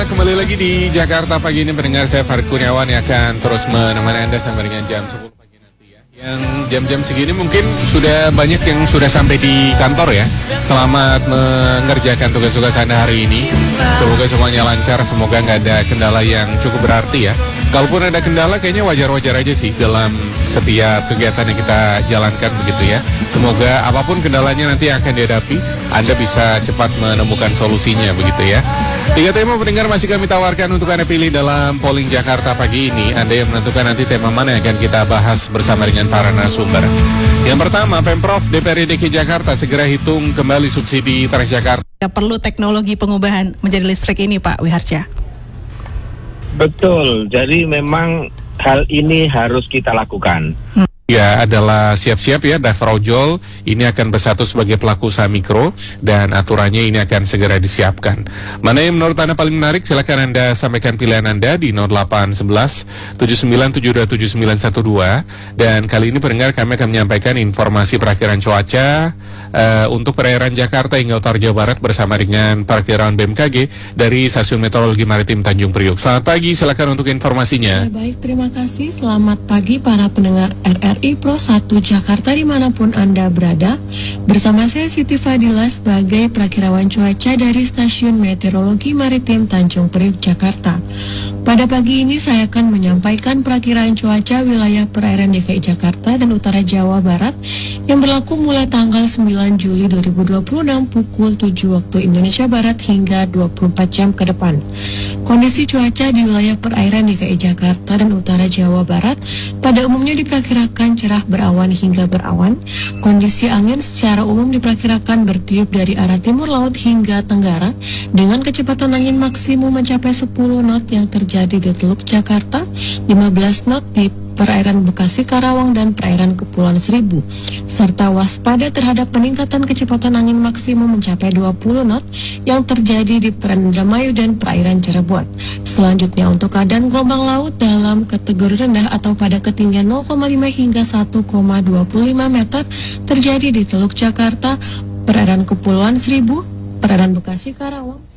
Kembali lagi di Jakarta pagi ini, pendengar, saya Farid Kurniawan yang akan terus menemani Anda sampai dengan jam 10 pagi nanti ya. Yang jam-jam segini mungkin sudah banyak yang sudah sampai di kantor ya. Selamat mengerjakan tugas-tugas Anda hari ini. Semoga semuanya lancar, semoga nggak ada kendala yang cukup berarti ya. Kalaupun ada kendala kayaknya wajar-wajar aja sih dalam setiap kegiatan yang kita jalankan begitu ya. Semoga apapun kendalanya nanti yang akan dihadapi, Anda bisa cepat menemukan solusinya begitu ya. 3 tema pendengar masih kami tawarkan untuk Anda pilih dalam polling Jakarta pagi ini. Anda yang menentukan nanti tema mana yang akan kita bahas bersama dengan para narasumber. Yang pertama, Pemprov DPR DKI Jakarta segera hitung kembali subsidi Transjakarta. Perlu teknologi pengubahan menjadi listrik ini, Pak Wiharja. Betul, jadi memang hal ini harus kita lakukan. Ya, adalah siap-siap ya, driver ojol ini akan bersatu sebagai pelaku usaha mikro dan aturannya ini akan segera disiapkan. Mana yang menurut Anda paling menarik? Silakan Anda sampaikan pilihan Anda di 0811 79727912. Dan kali ini pendengar, kami akan menyampaikan informasi perakhiran cuaca untuk perairan Jakarta hingga utara Jawa Barat bersama dengan perakhiran BMKG dari Stasiun Meteorologi Maritim Tanjung Priok. Selamat pagi, silakan untuk informasinya. Baik, terima kasih. Selamat pagi para pendengar RRI Pro 1 Jakarta dimanapun Anda berada. Bersama saya Siti Fadila sebagai perakirawan cuaca dari Stasiun Meteorologi Maritim Tanjung Priok, Jakarta. Pada pagi ini saya akan menyampaikan perakiraan cuaca wilayah perairan DKI Jakarta dan utara Jawa Barat yang berlaku mulai tanggal 9 Juli 2026 pukul 7 waktu Indonesia Barat hingga 24 jam ke depan. Kondisi cuaca di wilayah perairan DKI Jakarta dan utara Jawa Barat pada umumnya diperkirakan cerah berawan hingga berawan. Kondisi angin secara umum diperkirakan bertiup dari arah timur laut hingga tenggara dengan kecepatan angin maksimum mencapai 10 knot yang terjadi di Teluk Jakarta, 15 knot di perairan Bekasi, Karawang, dan perairan Kepulauan Seribu, serta waspada terhadap peningkatan kecepatan angin maksimum mencapai 20 knot yang terjadi di perairan Indramayu dan perairan Cirebon. Selanjutnya untuk keadaan gelombang laut dalam kategori rendah atau pada ketinggian 0,5 hingga 1,25 meter terjadi di Teluk Jakarta, perairan Kepulauan Seribu, perairan Bekasi, Karawang,